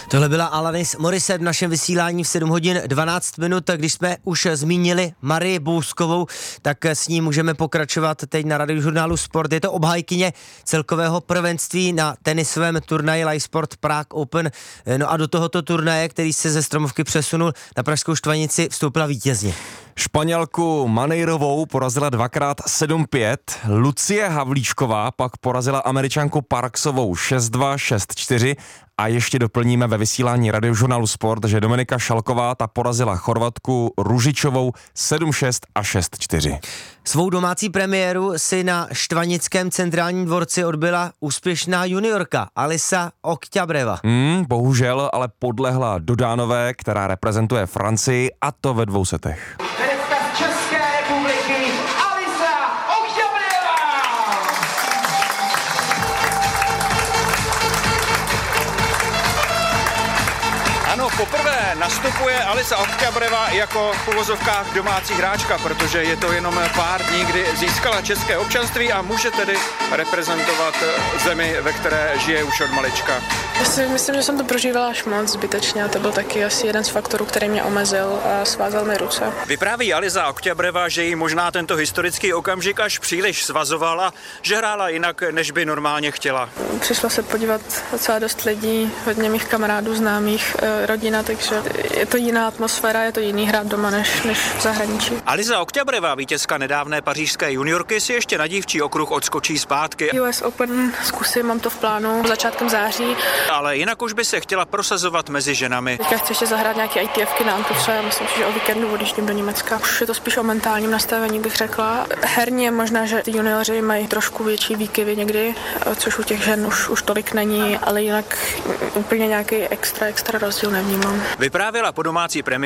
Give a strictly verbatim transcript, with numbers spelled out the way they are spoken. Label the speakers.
Speaker 1: Tohle byla Alanis Morissette v našem vysílání v sedm hodin dvanáct minut. Když jsme už zmínili Marii Bouzkovou, tak s ní můžeme pokračovat teď na Radiožurnálu Sport. Je to obhájkyně celkového prvenství na tenisovém turnaji Live Sport Prague Open. No a do tohoto turnaje, který se ze Stromovky přesunul na pražskou Štvanici, vstoupila vítězně.
Speaker 2: Španělku Maneirovou porazila dvakrát sedm pět, Lucie Havlíčková pak porazila Američanku Parksovou šest dva, šest čtyři a ještě doplníme ve vysílání Radiožurnálu Sport, že Dominika Šalková ta porazila Chorvatku Ružičovou sedm šest a šest čtyři.
Speaker 1: Svou domácí premiéru si na Štvanickém centrálním dvorci odbyla úspěšná juniorka Alisa Oktyabreva.
Speaker 2: Hmm, bohužel ale podlehla Dodánové, která reprezentuje Francii, a to ve dvou setech.
Speaker 3: České republiky Alisa Oktyabreva! Ano, poprvé nastupuje Alisa Oktyabreva jako v uvozovkách domácí hráčka, protože je to jenom pár dní, kdy získala české občanství a může tedy reprezentovat zemi, ve které žije už od malička.
Speaker 4: Já si myslím, že jsem to prožívala až moc zbytečně a to byl taky asi jeden z faktorů, který mě omezil a svázal mi ruce.
Speaker 3: Vypráví Alisa Oktyabreva, že jí možná tento historický okamžik až příliš svazovala, že hrála jinak, než by normálně chtěla.
Speaker 4: Přišla se podívat docela dost lidí, hodně mých kamarádů, známých, rodina, takže je to jiná atmosféra, je to jiný hrát doma než, než v zahraničí.
Speaker 3: Alisa Oktyabreva, vítězka nedávné pařížské juniorky, si ještě na dívčí okruh odskočí zpátky.
Speaker 4: U S Open zkusím, mám to v plánu začátkem září.
Speaker 3: Ale jinak už by se chtěla prosazovat mezi ženami.
Speaker 4: Teďka chci ještě zahrát nějaké I T F ky na Antuce, myslím si, že o víkendu odjíždím do Německa. Už je to spíš o mentálním nastavení, bych řekla. Herně možná, že ty junioři mají trošku větší výkyvy někdy, což u těch žen už, už tolik není, ale jinak úplně nějaký extra, extra rozdíl nevnímám.
Speaker 3: Vyprávěla po domácí premiéře